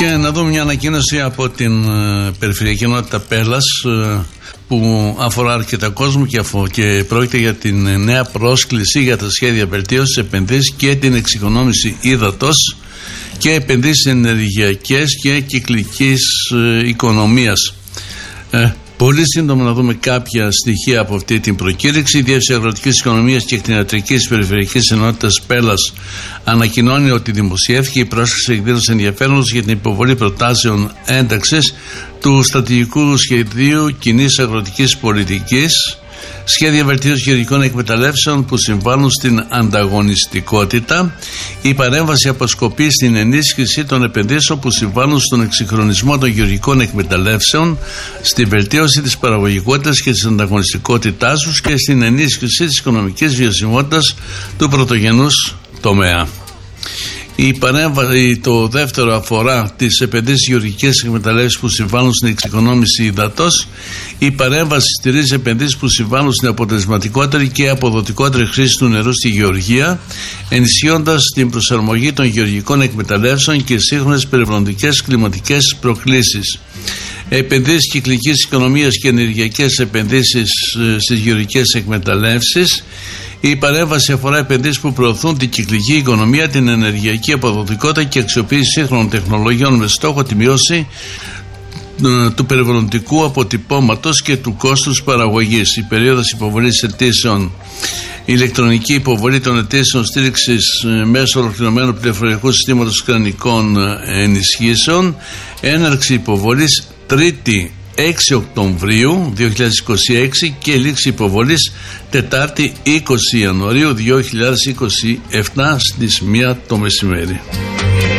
Και να δούμε μια ανακοίνωση από την Περιφερειακή Ενότητα Πέλλας που αφορά αρκετά κόσμο και πρόκειται για την νέα πρόσκληση για τα σχέδια βελτίωσης, επενδύσεις και την εξοικονόμηση ύδατος και επενδύσεις ενεργειακές και κυκλικής οικονομίας. Πολύ σύντομα να δούμε κάποια στοιχεία από αυτή την προκήρυξη. Η Διεύθυνση Αγροτικής Οικονομίας και Κτηνιατρικής Περιφερειακής Ενότητας Πέλλας ανακοινώνει ότι δημοσιεύθηκε η πρόσκληση εκδήλωση ενδιαφέροντος για την υποβολή προτάσεων ένταξης του Στρατηγικού Σχεδίου Κοινής Αγροτικής Πολιτικής, σχέδια βελτίωσης γεωργικών εκμεταλλεύσεων που συμβάλλουν στην ανταγωνιστικότητα. Η παρέμβαση αποσκοπεί στην ενίσχυση των επενδύσεων που συμβάλλουν στον εξυγχρονισμό των γεωργικών εκμεταλλεύσεων, στη βελτίωση της παραγωγικότητας και της ανταγωνιστικότητάς τους και στην ενίσχυση της οικονομικής βιωσιμότητας του πρωτογενούς τομέα. Το δεύτερο αφορά τις επενδύσεις γεωργικές εκμεταλλεύσεις που συμβάλλουν στην εξοικονόμηση υδατός. Η παρέμβαση στηρίζει επενδύσεις που συμβάλλουν στην αποτελεσματικότερη και αποδοτικότερη χρήση του νερού στη γεωργία, ενισχύοντας την προσαρμογή των γεωργικών εκμεταλλεύσεων και σύγχρονες περιβαλλοντικές κλιματικές προκλήσεις. Επενδύσεις κυκλικής οικονομίας και ενεργειακές επενδύσεις στις γεωργικές εκμεταλλεύσεις. Η παρέμβαση αφορά επενδύσεις που προωθούν την κυκλική οικονομία, την ενεργειακή αποδοτικότητα και αξιοποίηση σύγχρονων τεχνολογιών με στόχο τη μείωση του περιβαλλοντικού αποτυπώματος και του κόστους παραγωγής. Η περίοδος υποβολής αιτήσεων, ηλεκτρονική υποβολή των αιτήσεων στήριξης μέσω ολοκληρωμένου πληροφοριακού συστήματος κρανικών ενισχύσεων, έναρξη υποβολής 3η 6 Οκτωβρίου 2026 και λήξη υποβολής Τετάρτη 20 Ιανουαρίου 2027 στις 1 το μεσημέρι.